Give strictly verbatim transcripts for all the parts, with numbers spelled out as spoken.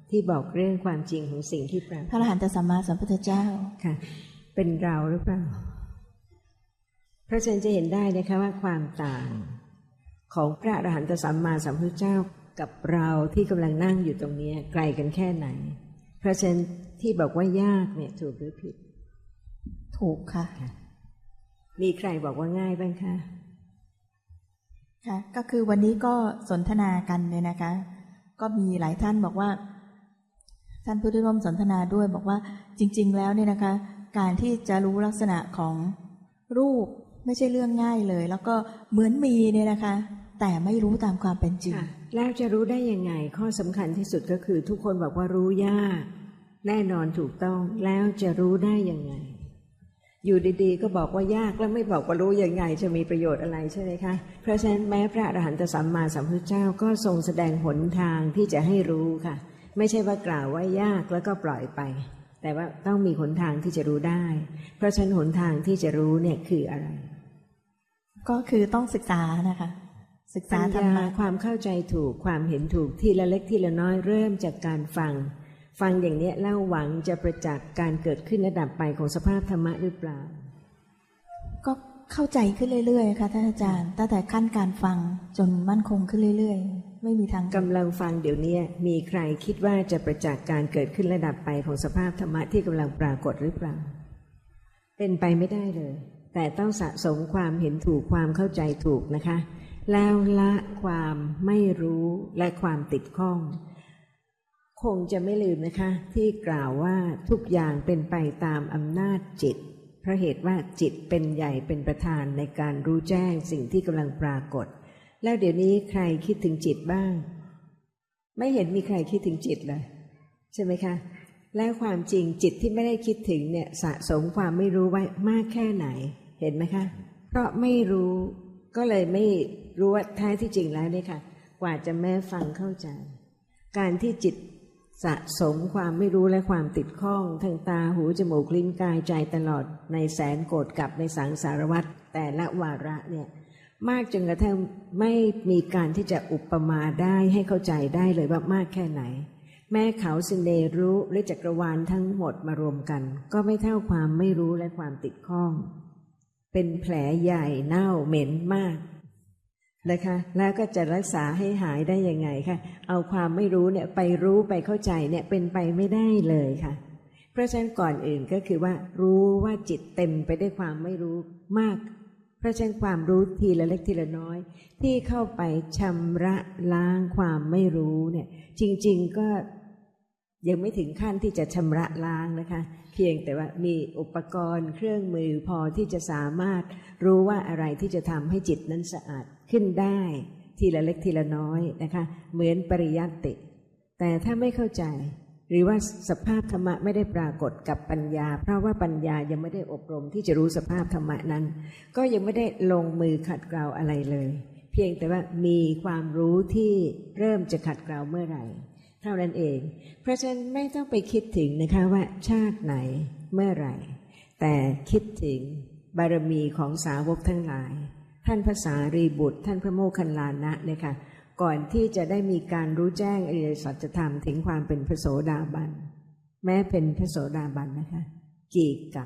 ที่บอกเรื่องความจริงของสิ่งที่ปรากฏพระอรหันตสัมมาสัมพุทธเจ้าค่ะเป็นเราหรือเปล่าเพราะฉะนั้นจะเห็นได้นะคะว่าความต่างของพระอรหันตสัมมาสัมพุทธเจ้ากับเราที่กำลังนั่งอยู่ตรงนี้ไกลกันแค่ไหนเพราะฉะนั้นที่บอกว่ายากเนี่ยถูกหรือผิดถูกค่ะมีใครบอกว่าง่ายบ้างคะค่ะก็คือวันนี้ก็สนทนากันเนี่ยนะคะก็มีหลายท่านบอกว่าท่านผู้ที่ร่วมสนทนาด้วยบอกว่าจริงๆแล้วเนี่ยนะคะการที่จะรู้ลักษณะของรูปไม่ใช่เรื่องง่ายเลยแล้วก็เหมือนมีเนี่ยนะคะแต่ไม่รู้ตามความเป็นจริงแล้วจะรู้ได้ยังไงข้อสำคัญที่สุดก็คือทุกคนบอกว่ารู้ยากแน่นอนถูกต้องแล้วจะรู้ได้ยังไงอยู่ดีๆก็บอกว่ายากแล้วไม่บอกว่ารู้ยังไงจะมีประโยชน์อะไรใช่ไหมคะเพราะฉะนั้นแม้พระอรหันตสัมมาสัมพุทธเจ้าก็ทรงแสดงหนทางที่จะให้รู้ค่ะไม่ใช่ว่ากล่าวว่ายากแล้วก็ปล่อยไปแต่ว่าต้องมีหนทางที่จะรู้ได้เพราะฉะนั้นหนทางที่จะรู้เนี่ยคืออะไรก็คือต้องศึกษานะคะศึกษาธรรมะความเข้าใจถูกความเห็นถูกทีละเล็กทีละน้อยเริ่มจากการฟังฟังอย่างนี้แล้วหวังจะประจักษ์การเกิดขึ้นและดับไปของสภาพธรรมะหรือเปล่าก็เข้าใจขึ้นเรื่อยๆค่ะท่านอาจารย์ตั้งแต่ขั้นการฟังจนมั่นคงขึ้นเรื่อยๆไม่มีทางกำลังฟังเดี๋ยวนี้มีใครคิดว่าจะประจักษ์การเกิดขึ้นและดับไปของสภาพธรรมะที่กำลังปรากฏหรือเปล่าเป็นไปไม่ได้เลยแต่ต้องสะสมความเห็นถูกความเข้าใจถูกนะคะแล้วละความไม่รู้และความติดข้องคงจะไม่ลืมนะคะที่กล่าวว่าทุกอย่างเป็นไปตามอำนาจจิตเพราะเหตุว่าจิตเป็นใหญ่เป็นประธานในการรู้แจ้งสิ่งที่กำลังปรากฏแล้วเดี๋ยวนี้ใครคิดถึงจิตบ้างไม่เห็นมีใครคิดถึงจิตเลยใช่ไหมคะแล้วความจริงจิตที่ไม่ได้คิดถึงเนี่ยสะสมความไม่รู้ไว้มากแค่ไหนเห็นไหมคะเพราะไม่รู้ก็เลยไม่รู้ว่าแท้ที่จริงแล้วเนี่ยค่ะกว่าจะแม้ฟังเข้าใจการที่จิตสะสมความไม่รู้และความติดข้องทางตาหูจมูกลิ้นกายใจตลอดในแสนโกฏกับในสังสารวัฏแต่ละวาระเนี่ยมากจนกระทั่งไม่มีการที่จะอุปมาได้ให้เข้าใจได้เลยว่ามากแค่ไหนแม้เขาสิเนรู้และจักรวาลทั้งหมดมารวมกันก็ไม่เท่าความไม่รู้และความติดข้องเป็นแผลใหญ่เน่าเหม็นมากนะคะแล้วก็จะรักษาให้หายได้ยังไงคะเอาความไม่รู้เนี่ยไปรู้ไปเข้าใจเนี่ยเป็นไปไม่ได้เลยค่ะเพราะฉะนั้นก่อนอื่นก็คือว่ารู้ว่าจิตเต็มไปด้วยความไม่รู้มากเพราะฉะนั้นความรู้ทีละเล็กทีละน้อยที่เข้าไปชำระล้างความไม่รู้เนี่ยจริงๆก็ยังไม่ถึงขั้นที่จะชำระล้างนะคะเพียงแต่ว่ามีอุปกรณ์เครื่องมือพอที่จะสามารถรู้ว่าอะไรที่จะทำให้จิตนั้นสะอาดขึ้นได้ทีละเล็กทีละน้อยนะคะเหมือนปริยัติแต่ถ้าไม่เข้าใจหรือว่าสภาพธรรมะไม่ได้ปรากฏกับปัญญาเพราะว่าปัญญายังไม่ได้อบรมที่จะรู้สภาพธรรมะนั้นก็ยังไม่ได้ลงมือขัดเกลาอะไรเลยเพียงแต่ว่ามีความรู้ที่เริ่มจะขัดเกลาเมื่อไหร่เท่านั้นเองเพราะฉะนั้นไม่ต้องไปคิดถึงนะคะว่าชาติไหนเมื่อไหร่แต่คิดถึงบารมีของสาวกทั้งหลายท่านพระสารีบุตรท่านพระโมคคัลลานะเนี่ยค่ะก่อนที่จะได้มีการรู้แจ้งอริยสัจธรรมถึงความเป็นพระโสดาบันแม้เป็นพระโสดาบันนะคะกี่กับ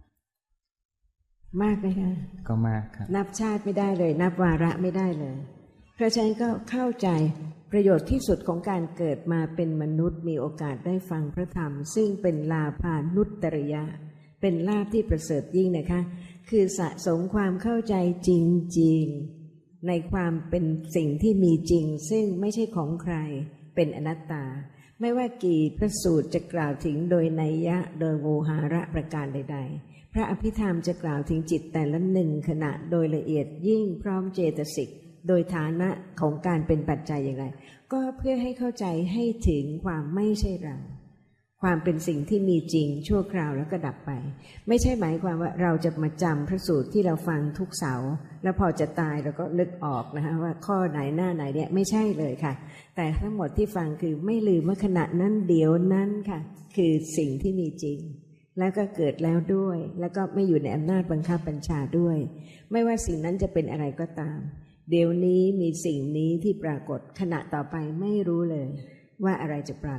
มากไหมคะก็มากครับนับชาติไม่ได้เลยนับวาระไม่ได้เลยเพราะฉะนั้นก็เข้าใจประโยชน์ที่สุดของการเกิดมาเป็นมนุษย์มีโอกาสได้ฟังพระธรรมซึ่งเป็นลาภานุตตริยะเป็นลาภที่ประเสริฐยิ่งนะคะคือสะสมความเข้าใจจริงๆในความเป็นสิ่งที่มีจริงซึ่งไม่ใช่ของใครเป็นอนัตตาไม่ว่ากี่พระสูตรจะกล่าวถึงโดยนัยยะโดยโวหาระประการใดๆพระอภิธรรมจะกล่าวถึงจิตแต่ละหนึ่งขณะโดยละเอียดยิ่งพร้อมเจตสิกโดยฐานะของการเป็นปัจจัยอย่างไรก็เพื่อให้เข้าใจให้ถึงความไม่ใช่เราความเป็นสิ่งที่มีจริงชั่วคราวแล้วก็ดับไปไม่ใช่หมายความว่าเราจะมาจำพระสูตรที่เราฟังทุกเสาร์แล้วพอจะตายเราก็นึกออกนะคะว่าข้อไหนหน้าไหนเนี่ยไม่ใช่เลยค่ะแต่ทั้งหมดที่ฟังคือไม่ลืมว่าขณะนั้นเดี๋ยวนั้นค่ะคือสิ่งที่มีจริงแล้วก็เกิดแล้วด้วยแล้วก็ไม่อยู่ในอำนาจบังคับบัญชาด้วยไม่ว่าสิ่งนั้นจะเป็นอะไรก็ตามเดี๋ยวนี้มีสิ่งนี้ที่ปรากฏขณะต่อไปไม่รู้เลยว่าอะไรจะปรากฏ